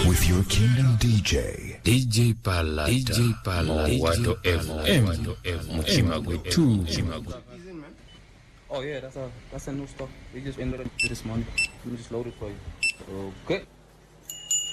with your Kingdom DJ, DJ Pala, Wato FM, Muchimagwe. Oh yeah, that's a new stuff. We just ended it this morning. Let me just load it for you. Okay.